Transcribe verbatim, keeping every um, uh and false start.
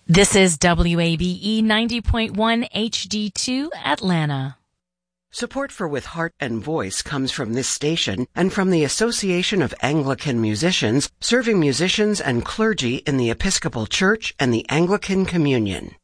This is W A B E ninety point one H D two Atlanta. Support for With Heart and Voice comes from this station and from the Association of Anglican Musicians, serving musicians and clergy in the Episcopal Church and the Anglican Communion.